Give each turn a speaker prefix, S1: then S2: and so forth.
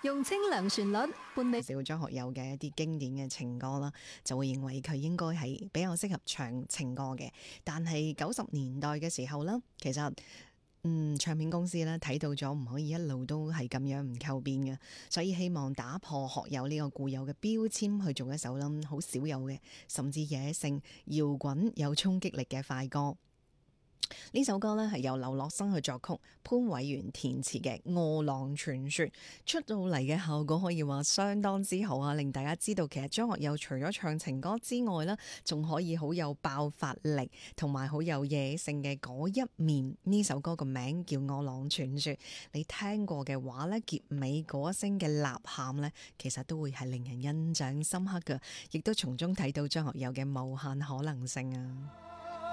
S1: 用清涼旋律伴你
S2: 少張學友嘅一啲經典嘅情歌啦，就會認為佢應該係比較適合唱情歌嘅。但係90年代嘅時候啦，其實唱片公司咧睇到咗唔可以一路都係咁樣唔構變嘅，所以希望打破學友呢個固有嘅標籤，去做一首啦好少有嘅，甚至野性搖滾有衝擊力嘅快歌。呢首歌呢係由劉樂生去作曲，潘偉源填詞嘅《餓狼傳說》，出到嚟嘅效果可以話相當之好啊！令大家知道其實張學友除咗唱情歌之外呢，仲可以好有爆發力同埋好有野性嘅嗰一面。呢首歌個名叫《餓狼傳說》，你聽過嘅話呢，結尾嗰一聲嘅吶喊呢，其實都會係令人印象深刻嘅，亦都從中睇到張學友嘅無限可能性啊！